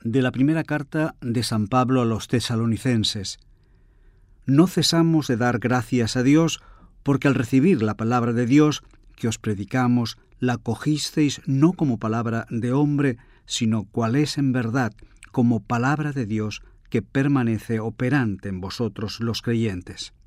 de la primera carta de San Pablo a los tesalonicenses. No cesamos de dar gracias a Dios, porque al recibir la palabra de Dios que os predicamos, la cogisteis no como palabra de hombre, sino cual es en verdad, como palabra de Dios que permanece operante en vosotros los creyentes.